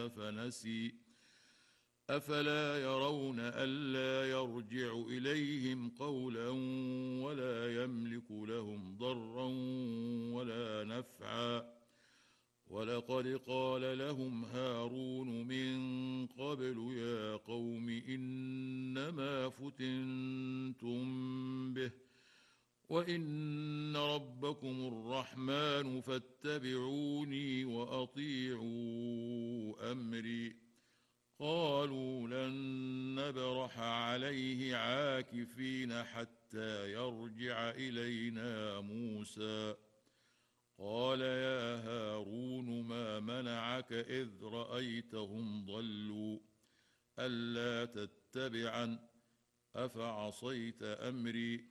فنسي أفلا يرون ألا يرجع إليهم قولا ولا يملك لهم ضرا ولا نفعا ولقد قال لهم هارون من قبل يا قوم إنما فتنتم به وإن ربكم الرحمن فاتبعوني وأطيعوا أمري قالوا لن نبرح عليه عاكفين حتى يرجع إلينا موسى قال يا هارون ما منعك إذ رأيتهم ضلوا ألا تتبعن أفعصيت أمري